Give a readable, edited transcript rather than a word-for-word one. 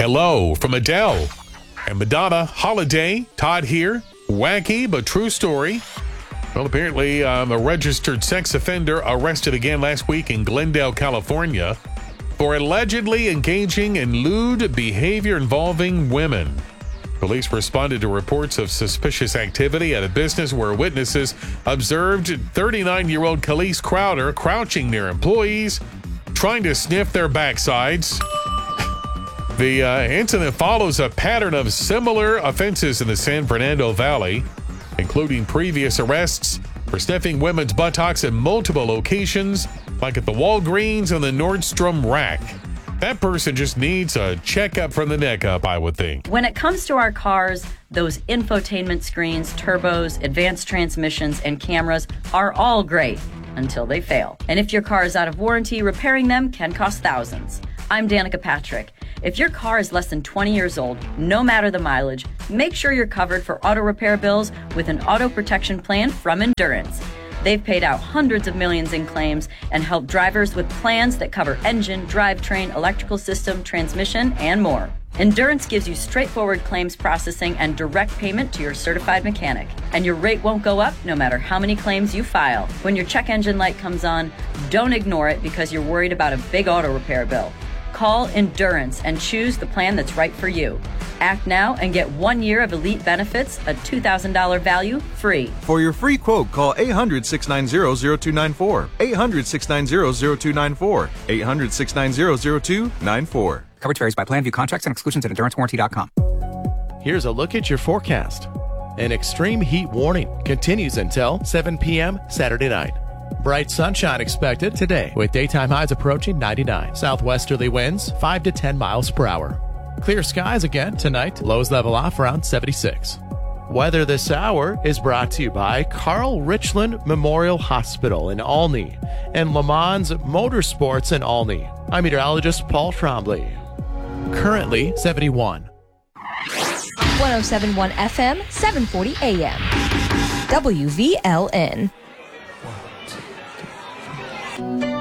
Hello from Adele and Madonna. Holiday. Todd here. Wacky but true story. Well, apparently a registered sex offender arrested again last week in Glendale, California for allegedly engaging in lewd behavior involving women. Police responded to reports of suspicious activity at a business where witnesses observed 39-year-old Khalees Crowder crouching near employees, trying to sniff their backsides. The incident follows a pattern of similar offenses in the San Fernando Valley, including previous arrests for sniffing women's buttocks in multiple locations, like at the Walgreens and the Nordstrom Rack. That person just needs a checkup from the neck up, I would think. When it comes to our cars, those infotainment screens, turbos, advanced transmissions, and cameras are all great until they fail. And if your car is out of warranty, repairing them can cost thousands. I'm Danica Patrick. If your car is less than 20 years old, no matter the mileage, make sure you're covered for auto repair bills with an auto protection plan from Endurance. They've paid out hundreds of millions in claims and helped drivers with plans that cover engine, drivetrain, electrical system, transmission, and more. Endurance gives you straightforward claims processing and direct payment to your certified mechanic. And your rate won't go up no matter how many claims you file. When your check engine light comes on, don't ignore it because you're worried about a big auto repair bill. Call Endurance and choose the plan that's right for you. Act now and get 1 year of elite benefits, a $2,000 value, free. For your free quote, call 800-690-0294. 800-690-0294. 800-690-0294. Coverage varies by plan. View contracts and exclusions at EnduranceWarranty.com. Here's a look at your forecast. An extreme heat warning continues until 7 p.m. Saturday night. Bright sunshine expected today with daytime highs approaching 99. Southwesterly winds 5 to 10 miles per hour. Clear skies again tonight. Lows level off around 76. Weather this hour is brought to you by Carl Richland Memorial Hospital in Olney and Le Mans Motorsports in Olney. I'm meteorologist Paul Trombley. Currently 71. 107.1 FM, 740 AM. WVLN.